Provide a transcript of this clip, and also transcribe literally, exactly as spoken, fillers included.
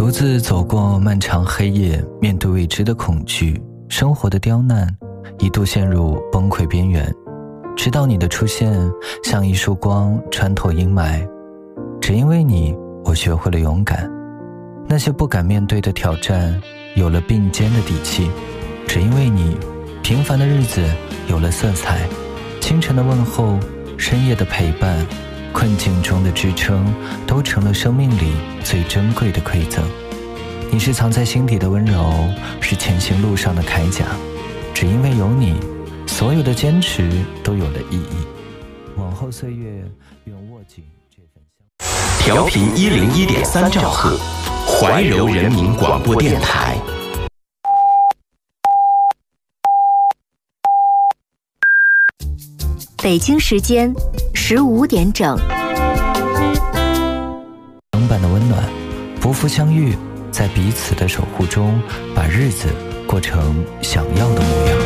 独自走过漫长黑夜，面对未知的恐惧，生活的刁难，一度陷入崩溃边缘。直到你的出现，像一束光穿透阴霾。只因为你，我学会了勇敢。那些不敢面对的挑战，有了并肩的底气。只因为你，平凡的日子有了色彩。清晨的问候，深夜的陪伴，困境中的支撑，都成了生命里最珍贵的馈赠。你是藏在心底的温柔，是前行路上的铠甲。只因为有你，所有的坚持都有了意义。往后岁月，愿握紧这份香。 调频一零一点三兆赫，怀柔人民广播电台。 北京时间十五点整。 相伴的温暖，不负相遇，在彼此的守护中，把日子过成想要的模样。